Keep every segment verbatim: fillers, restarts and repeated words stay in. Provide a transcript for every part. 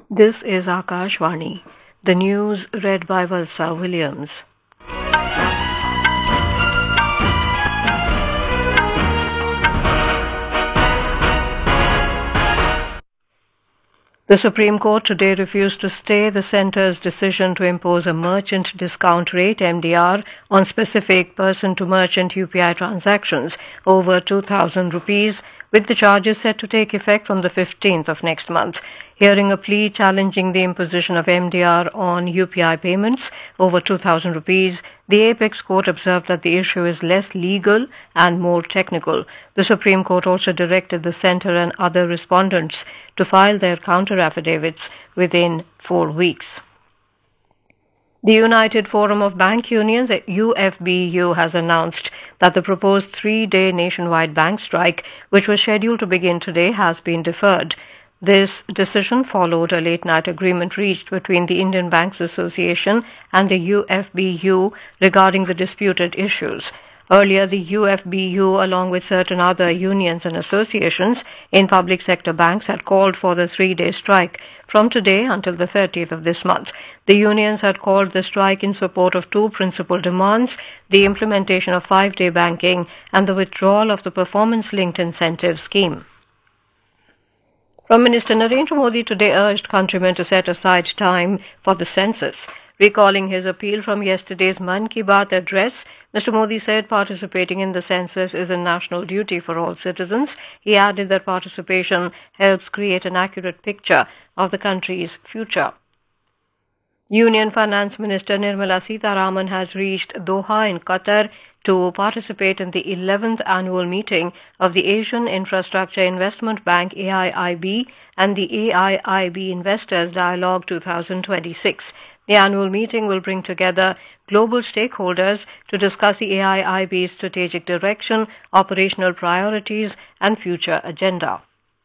This is Akashvani. The news read by Valsa Williams. The Supreme Court today refused to stay the centre's decision to impose a merchant discount rate M D R on specific person-to-merchant U P I transactions over two thousand rupees, with the charges set to take effect from the fifteenth of next month. Hearing a plea challenging the imposition of M D R on U P I payments over two thousand rupees, the Apex Court observed that the issue is less legal and more technical. The Supreme Court also directed the centre and other respondents to file their counter affidavits within four weeks. The United Forum of Bank Unions, U F B U, has announced that the proposed three-day nationwide bank strike, which was scheduled to begin today, has been deferred. This decision followed a late-night agreement reached between the Indian Banks Association and the U F B U regarding the disputed issues. Earlier, the U F B U, along with certain other unions and associations in public sector banks, had called for the three-day strike from today until the thirtieth of this month. The unions had called the strike in support of two principal demands: the implementation of five-day banking and the withdrawal of the performance-linked incentive scheme. Prime Minister Narendra Modi today urged countrymen to set aside time for the census. Recalling his appeal from yesterday's Mann Ki Baat address, Mister Modi said participating in the census is a national duty for all citizens. He added that participation helps create an accurate picture of the country's future. Union Finance Minister Nirmala Sitharaman has reached Doha in Qatar to participate in the eleventh annual meeting of the Asian Infrastructure Investment Bank A I I B and the A I I B Investors Dialogue twenty twenty-six. The annual meeting will bring together global stakeholders to discuss the A I I B's strategic direction, operational priorities, and future agenda.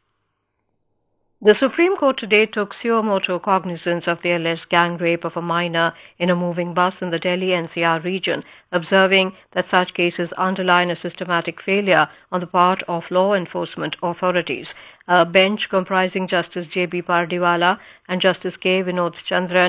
The Supreme Court today took suo motu cognizance of the alleged gang rape of a minor in a moving bus in the Delhi N C R region, observing that such cases underline a systematic failure on the part of law enforcement authorities. A bench comprising Justice J B Pardiwala and Justice K Vinod Chandran